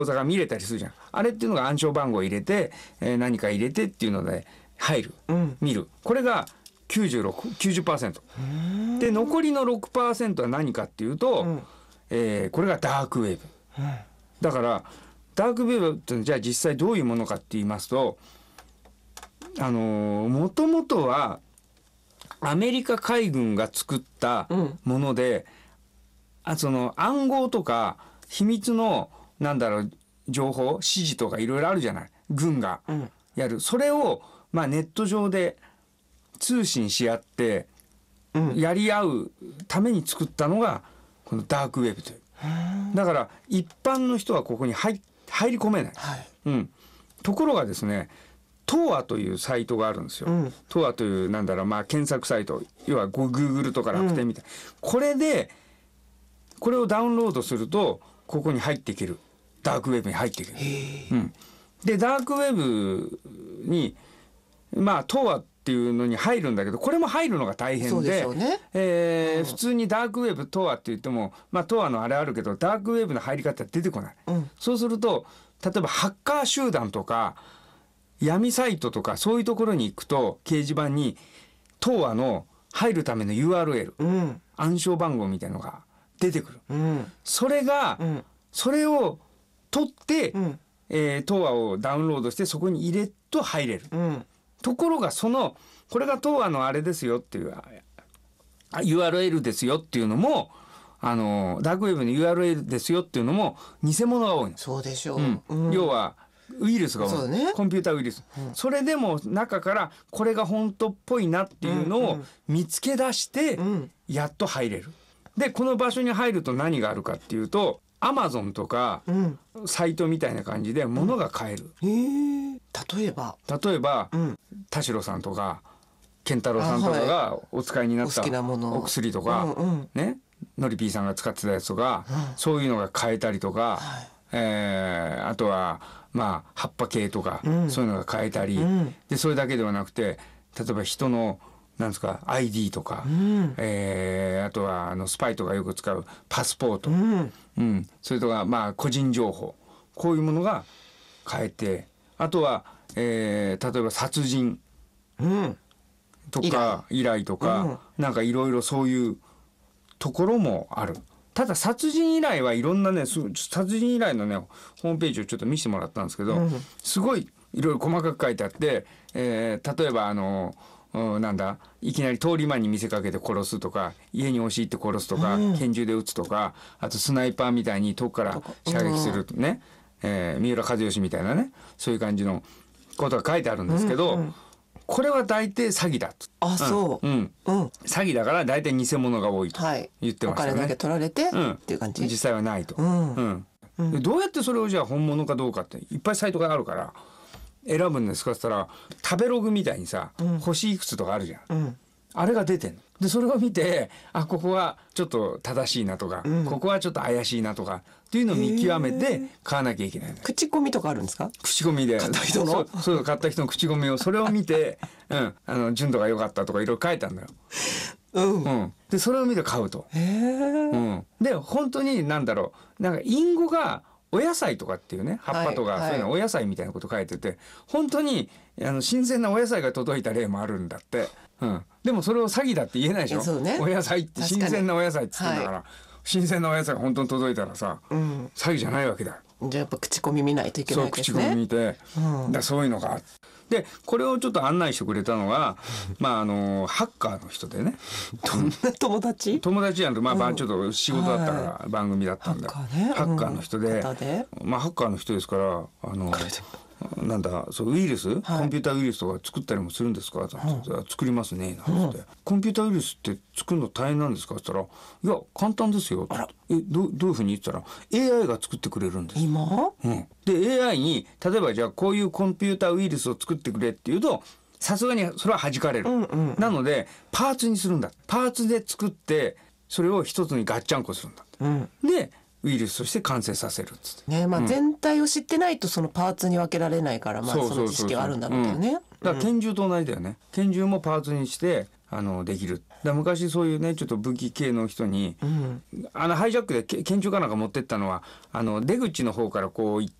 口座が見れたりするじゃん。あれっていうのが暗証番号入れて、何か入れてっていうので入る、見る。これが90%。で残りの 6% は何かっていうと、これがダークウェブ。だからダークウェブってじゃあ実際どういうものかって言いますと、もともとはアメリカ海軍が作ったもので、その暗号とか秘密の情報指示とかいろいろあるじゃない、軍がやる、それをネット上で通信し合ってやり合うために作ったのがこのダークウェブという。だから一般の人はここに入り込めない、ところがですね、TOR というサイトがあるんですよ。TOR という検索サイト、要はGoogle とか楽天みたいな、これをダウンロードするとここに入っていける、ダークウェブに入っていける。でダークウェブにTORっていうのに入るんだけど、これも入るのが大変で、普通にダークウェブTORって言ってもTORのあれあるけど、ダークウェブの入り方出てこない、そうすると例えばハッカー集団とか闇サイトとかそういうところに行くと掲示板にTORの入るための URL、暗証番号みたいなのが出てくる、それを取って、TOR をダウンロードしてそこに入れると入れる、ところがこれがTORのあれですよっていう URL ですよっていうのもダークウェブの URL ですよっていうのも偽物が多い。 そうでしょう、要はウイルスが多い、コンピューターウイルス、それでも中からこれが本当っぽいなっていうのを見つけ出してやっと入れる。でこの場所に入ると何があるかっていうと、アマゾンとか、サイトみたいな感じで物が買える、 例えば、 田代さんとか健太郎さんとかがお使いになったお薬とか、のりぴーさんが使ってたやつとか、そういうのが買えたりとか、あとは葉っぱ系とか、そういうのが買えたり、でそれだけではなくて、例えば人のID とか、あとはスパイとかよく使うパスポート、それとか個人情報、こういうものが買えて、あとは、例えば殺人とか依頼とか、いろいろそういうところもある。ただ殺人依頼はいろんな殺人依頼のホームページをちょっと見せてもらったんですけど、すごいいろいろ細かく書いてあって、例えばいきなり通り魔に見せかけて殺すとか、家に押し入って殺すとか、拳銃で撃つとか、あとスナイパーみたいに遠くから射撃するとね、三浦知良みたいなね、そういう感じのことが書いてあるんですけど、これは大体詐欺だと。詐欺だから大体偽物が多いと言ってましたね。お金だけ取られてっていう感じ。 実際はないと。どうやってそれをじゃあ本物かどうかっていっぱいサイトがあるから選ぶんですかって言ったら、食べログみたいにさ、星いくつとかあるじゃん、あれが出てんの。でそれを見て、ここはちょっと正しいなとか、ここはちょっと怪しいなとかっていうのを見極めて買わなきゃいけない。 口コミとかあるんですか？ 口コミで買った人のそう買った人の口コミを、それを見て純度が良かったとかいろいろ書いてあるんだよ。でそれを見て買うと。で本当に隠語がお野菜とかっていうね、葉っぱとかそういうのお野菜みたいなこと書いてて、本当に新鮮なお野菜が届いた例もあるんだって。でもそれを詐欺だって言えないでしょ。お野菜って新鮮なお野菜って言ってんだから、新鮮なお野菜が本当に届いたらさ、詐欺じゃないわけだよ。 じゃあやっぱ口コミ見ないといけないわけですね。 そう、口コミ見て、そういうのがあって、でこれをちょっと案内してくれたのがハッカーの人でね。 どんな友達やんと、ちょっと仕事だったから番組だったんだ。ハッカーの人で、ハッカーの人ですから、そうウイルス、コンピューターウイルスとか作ったりもするんですか？作りますねなんて、コンピューターウイルスって作るの大変なんですかって言ったら、いや簡単ですよ。どういうふうに言ったら AI が作ってくれるんです。 今？ で AI に例えばじゃあこういうコンピューターウイルスを作ってくれって言うと、さすがにそれは弾かれる。なのでパーツにするんだ。パーツで作ってそれを一つにガッチャンコするんだ。でウイルスとして完成させるっつって、 全体を知ってないとそのパーツに分けられないから、その知識はあるんだろうけどね。 だから拳銃と同じだよね。拳銃もパーツにしてできる。 だ昔そういうねちょっと武器系の人に、ハイジャックで拳銃かなんか持ってったのは出口の方からこう行っ